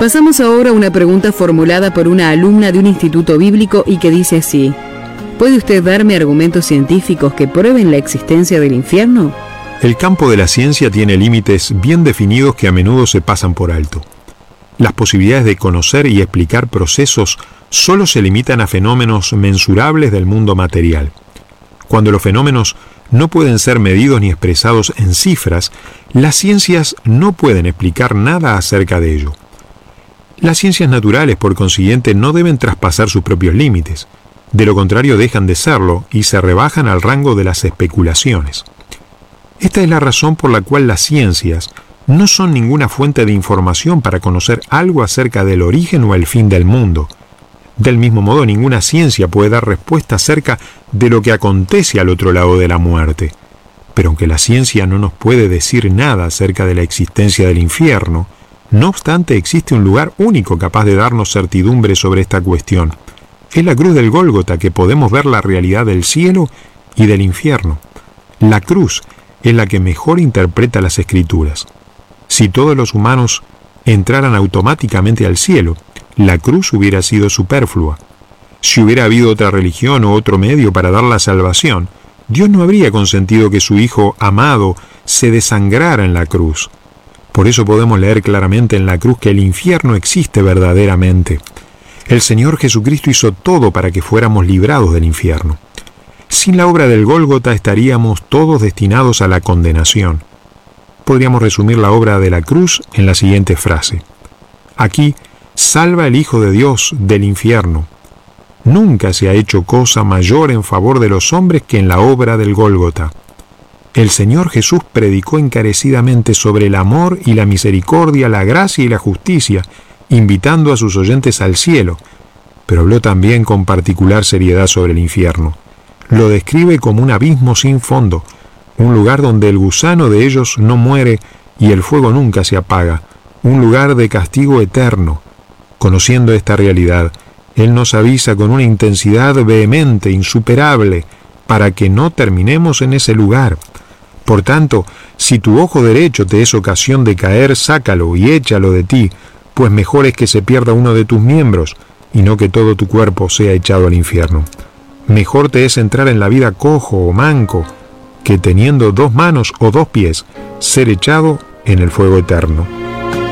Pasamos ahora a una pregunta formulada por una alumna de un instituto bíblico y que dice así: ¿puede usted darme argumentos científicos que prueben la existencia del infierno? El campo de la ciencia tiene límites bien definidos que a menudo se pasan por alto. Las posibilidades de conocer y explicar procesos solo se limitan a fenómenos mensurables del mundo material. Cuando los fenómenos no pueden ser medidos ni expresados en cifras, las ciencias no pueden explicar nada acerca de ello. Las ciencias naturales, por consiguiente, no deben traspasar sus propios límites. De lo contrario, dejan de serlo y se rebajan al rango de las especulaciones. Esta es la razón por la cual las ciencias no son ninguna fuente de información para conocer algo acerca del origen o el fin del mundo. Del mismo modo, ninguna ciencia puede dar respuesta acerca de lo que acontece al otro lado de la muerte. Pero aunque la ciencia no nos puede decir nada acerca de la existencia del infierno, no obstante existe un lugar único capaz de darnos certidumbre sobre esta cuestión. Es la cruz del Gólgota que podemos ver la realidad del cielo y del infierno. La cruz es la que mejor interpreta las Escrituras. Si todos los humanos entraran automáticamente al cielo, la cruz hubiera sido superflua. Si hubiera habido otra religión o otro medio para dar la salvación, Dios no habría consentido que su Hijo amado se desangrara en la cruz. Por eso podemos leer claramente en la cruz que el infierno existe verdaderamente. El Señor Jesucristo hizo todo para que fuéramos librados del infierno. Sin la obra del Gólgota estaríamos todos destinados a la condenación. Podríamos resumir la obra de la cruz en la siguiente frase: aquí salva el Hijo de Dios del infierno. Nunca se ha hecho cosa mayor en favor de los hombres que en la obra del Gólgota. El Señor Jesús predicó encarecidamente sobre el amor y la misericordia, la gracia y la justicia, invitando a sus oyentes al cielo, pero habló también con particular seriedad sobre el infierno. Lo describe como un abismo sin fondo, un lugar donde el gusano de ellos no muere y el fuego nunca se apaga, un lugar de castigo eterno. Conociendo esta realidad, Él nos avisa con una intensidad vehemente, insuperable, para que no terminemos en ese lugar. Por tanto, si tu ojo derecho te es ocasión de caer, sácalo y échalo de ti, pues mejor es que se pierda uno de tus miembros, y no que todo tu cuerpo sea echado al infierno. Mejor te es entrar en la vida cojo o manco, que teniendo 2 manos o 2 pies, ser echado en el fuego eterno.